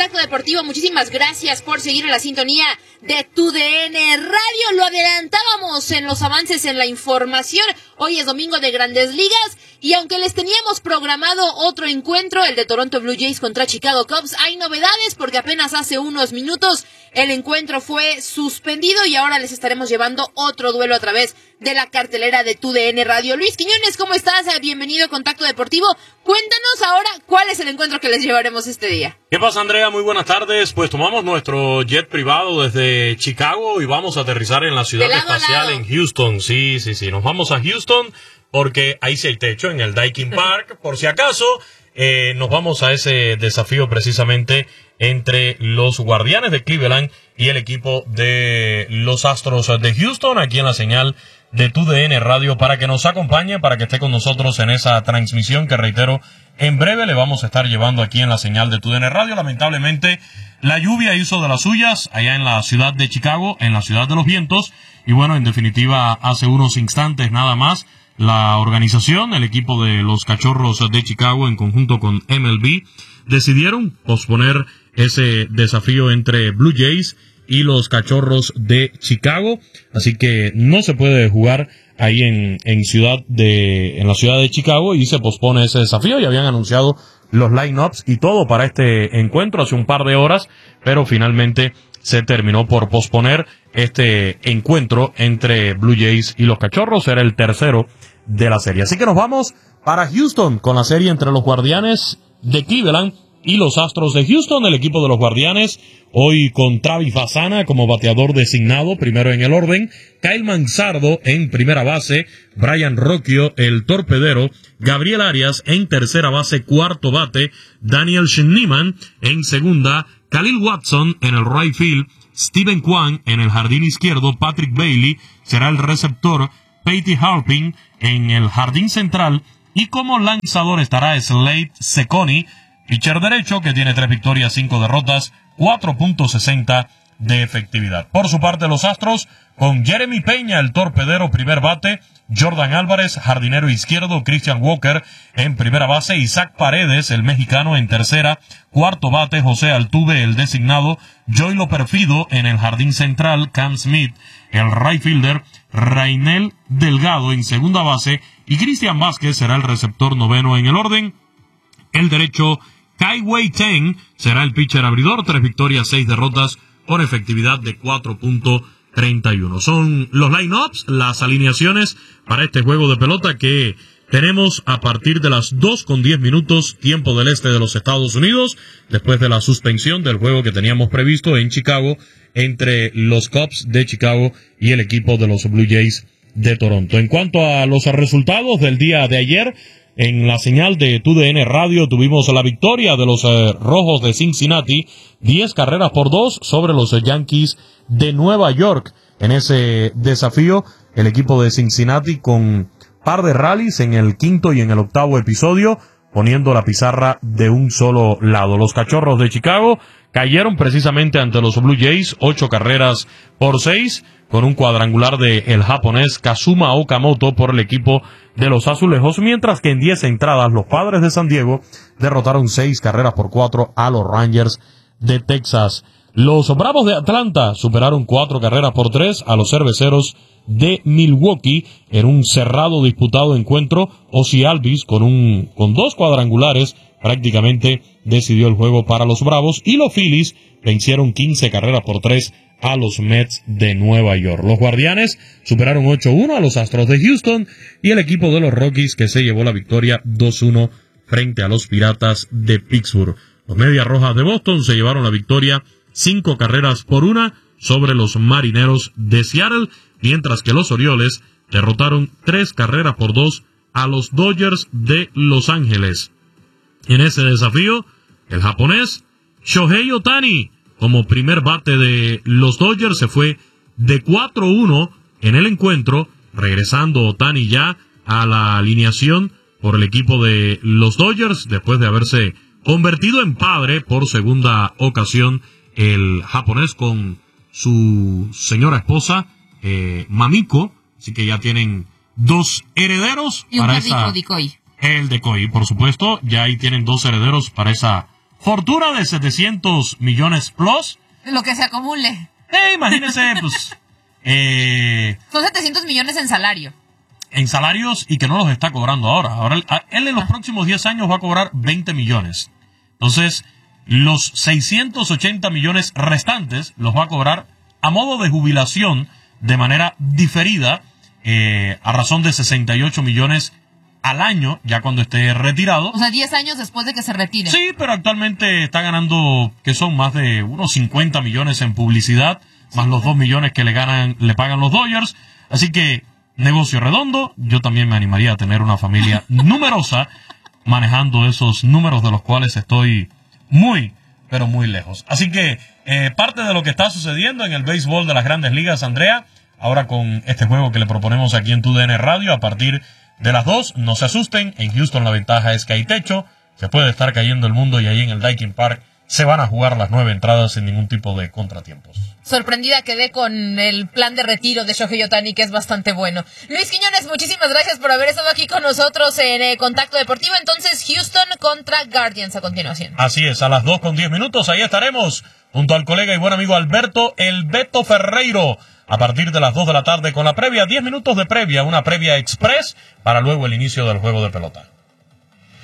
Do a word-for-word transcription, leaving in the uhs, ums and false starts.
Contacto Deportivo, muchísimas gracias por seguir en la sintonía de Tu D N Radio. Lo adelantábamos en los avances en la información. Hoy es domingo de Grandes Ligas y aunque les teníamos programado otro encuentro, el de Toronto Blue Jays contra Chicago Cubs, hay novedades porque apenas hace unos minutos el encuentro fue suspendido y ahora les estaremos llevando otro duelo a través de la cartelera de Tu D N Radio. Luis Quiñones, ¿cómo estás? Bienvenido a Contacto Deportivo. Cuéntanos ahora cuál es el encuentro que les llevaremos este día. ¿Qué pasa, Andrea? Muy buenas tardes. Pues tomamos nuestro jet privado desde Chicago y vamos a aterrizar en la ciudad espacial en Houston. Sí, sí, sí. Nos vamos a Houston porque ahí sí hay techo en el Daikin Park. Por si acaso, eh, nos vamos a ese desafío precisamente entre los Guardianes de Cleveland y el equipo de los Astros de Houston, aquí en la señal de Tu D N Radio, para que nos acompañe, para que esté con nosotros en esa transmisión que, reitero, en breve le vamos a estar llevando aquí en la señal de Tu D N Radio. Lamentablemente, la lluvia hizo de las suyas allá en la ciudad de Chicago, en la ciudad de los vientos, y bueno, en definitiva, hace unos instantes nada más, la organización, el equipo de los Cachorros de Chicago, en conjunto con M L B, decidieron posponer ese desafío entre Blue Jays y los Cachorros de Chicago, así que no se puede jugar ahí en, en ciudad de, en la ciudad de Chicago y se pospone ese desafío. Ya habían anunciado los line-ups y todo para este encuentro hace un par de horas, pero finalmente se terminó por posponer este encuentro entre Blue Jays y los Cachorros. Era el tercero de la serie. Así que nos vamos para Houston con la serie entre los Guardianes de Cleveland y los Astros de Houston. El equipo de los Guardianes hoy con Travis Bassana como bateador designado, primero en el orden, Kyle Manzardo en primera base, Brian Rocchio, el torpedero, Gabriel Arias en tercera base, cuarto bate, Daniel Schneemann en segunda, Khalil Watson en el right field, Steven Kwan en el jardín izquierdo, Patrick Bailey será el receptor, Patty Harpin en el jardín central y como lanzador estará Slade Cecconi, pitcher derecho, que tiene tres victorias, cinco derrotas, cuatro punto sesenta de efectividad. Por su parte, los Astros, con Jeremy Peña, el torpedero, primer bate, Jordan Álvarez, jardinero izquierdo, Christian Walker en primera base, Isaac Paredes, el mexicano, en tercera, cuarto bate, José Altuve, el designado, Joylo Perfido en el jardín central, Cam Smith, el right fielder, Rainel Delgado en segunda base, y Cristian Vázquez será el receptor noveno en el orden. El derecho, Kai Wei Teng será el pitcher abridor, tres victorias, seis derrotas, con efectividad de cuatro punto treinta y uno. Son los line-ups, las alineaciones para este juego de pelota que tenemos a partir de las dos con diez minutos, tiempo del este de los Estados Unidos, después de la suspensión del juego que teníamos previsto en Chicago entre los Cubs de Chicago y el equipo de los Blue Jays de Toronto. En cuanto a los resultados del día de ayer, en la señal de Tu D N Radio tuvimos la victoria de los eh, Rojos de Cincinnati, diez carreras por dos sobre los eh, Yankees de Nueva York. En ese desafío, el equipo de Cincinnati con par de rallies en el quinto y en el octavo episodio, poniendo la pizarra de un solo lado. Los Cachorros de Chicago cayeron precisamente ante los Blue Jays, ocho carreras por seis, con un cuadrangular de el japonés Kazuma Okamoto por el equipo de los Azulejos, mientras que en diez entradas los Padres de San Diego derrotaron seis carreras por cuatro a los Rangers de Texas. Los Bravos de Atlanta superaron cuatro carreras por tres a los Cerveceros de Milwaukee en un cerrado disputado encuentro. Ozzie Albies con un con dos cuadrangulares prácticamente decidió el juego para los Bravos, y los Phillies vencieron quince carreras por tres a los Mets de Nueva York. Los Guardianes superaron ocho uno a los Astros de Houston, y el equipo de los Rockies que se llevó la victoria dos uno frente a los Piratas de Pittsburgh. Los Medias Rojas de Boston se llevaron la victoria cinco carreras por una sobre los Marineros de Seattle, mientras que los Orioles derrotaron tres carreras por dos a los Dodgers de Los Ángeles. En ese desafío, el japonés Shohei Ohtani, como primer bate de los Dodgers, se fue de cuatro uno en el encuentro, regresando Ohtani ya a la alineación por el equipo de los Dodgers, después de haberse convertido en padre por segunda ocasión el japonés con su señora esposa, eh, Mamiko, así que ya tienen dos herederos y un para perrito esa... de Koi. El de Koi, por supuesto, ya ahí tienen dos herederos para esa fortuna de setecientos millones plus. Lo que se acumule. Eh, imagínense, pues... Eh, Son setecientos millones en salario. En salarios y que no los está cobrando ahora. Ahora él, él en los próximos diez años va a cobrar veinte millones. Entonces, los seiscientos ochenta millones restantes los va a cobrar a modo de jubilación de manera diferida, eh, a razón de sesenta y ocho millones al año, ya cuando esté retirado. O sea, diez años después de que se retire. Sí, pero actualmente está ganando, que son más de unos cincuenta millones en publicidad, más los dos millones que le ganan, le pagan los Dodgers. Así que, negocio redondo. Yo también me animaría a tener una familia numerosa, manejando esos números de los cuales estoy muy, pero muy lejos. Así que, eh, parte de lo que está sucediendo en el béisbol de las Grandes Ligas, Andrea, ahora con este juego que le proponemos aquí en T U D N Radio, a partir de las dos, no se asusten, en Houston la ventaja es que hay techo, se puede estar cayendo el mundo y ahí en el Daikin Park se van a jugar las nueve entradas sin ningún tipo de contratiempos. Sorprendida quedé con el plan de retiro de Shohei Ohtani, que es bastante bueno. Luis Quiñones, muchísimas gracias por haber estado aquí con nosotros en eh, Contacto Deportivo. Entonces, Houston contra Guardians a continuación. Así es, a las dos con diez minutos, ahí estaremos, junto al colega y buen amigo Alberto El Beto Ferreiro, a partir de las dos de la tarde con la previa, diez minutos de previa, una previa express, para luego el inicio del juego de pelota.